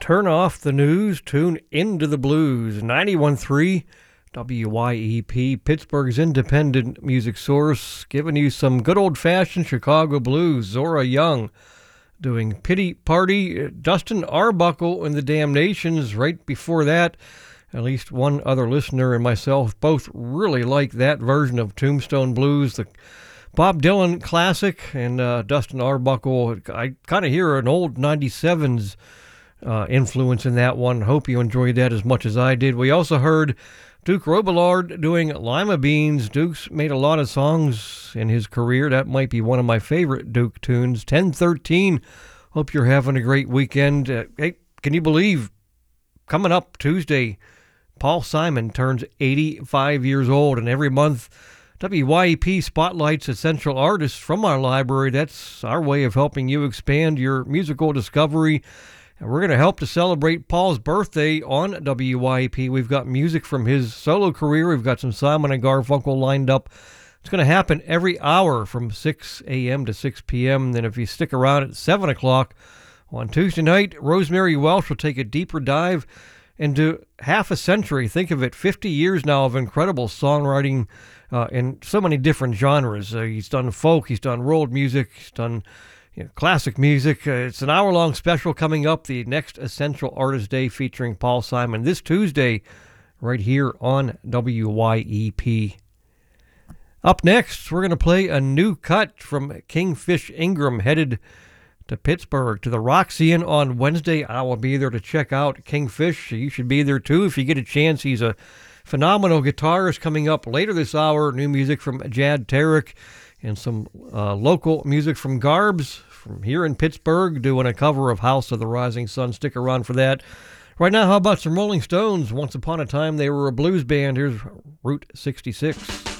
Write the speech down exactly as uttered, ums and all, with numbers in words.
Turn off the news, tune into the blues. ninety-one point three W Y E P, Pittsburgh's independent music source, giving you some good old-fashioned Chicago blues. Zora Young doing Pity Party. Dustin Arbuckle and the Damnations right before that. At least one other listener and myself both really like that version of Tombstone Blues, the Bob Dylan classic, and uh, Dustin Arbuckle. I kind of hear an old ninety-sevens uh, influence in that one. Hope you enjoyed that as much as I did. We also heard Duke Robillard doing Lima Beans. Duke's made a lot of songs in his career. That might be one of my favorite Duke tunes. ten thirteen. Hope you're having a great weekend. Uh, hey, can you believe coming up Tuesday, Paul Simon turns eighty-five years old, and every month W Y E P spotlights essential artists from our library. That's our way of helping you expand your musical discovery. And we're going to help to celebrate Paul's birthday on W Y E P. We've got music from his solo career. We've got some Simon and Garfunkel lined up. It's going to happen every hour from six a.m. to six p.m. Then if you stick around at seven o'clock on Tuesday night, Rosemary Welsh will take a deeper dive into half a century. Think of it, fifty years now of incredible songwriting uh, in so many different genres. Uh, he's done folk, he's done world music, he's done you know, classic music. Uh, it's an hour-long special coming up, the next Essential Artist Day featuring Paul Simon, this Tuesday right here on W Y E P. Up next, we're going to play a new cut from Kingfish Ingram, headed to Pittsburgh, to the Roxy on Wednesday. I will be there to check out Kingfish. You should be there too if you get a chance. He's a phenomenal guitarist. Coming up later this hour, new music from Jad Tarek and some uh, local music from Garbs from here in Pittsburgh, doing a cover of House of the Rising Sun. Stick around for that. Right now, how about some Rolling Stones? Once upon a time, they were a blues band. Here's Route sixty-six.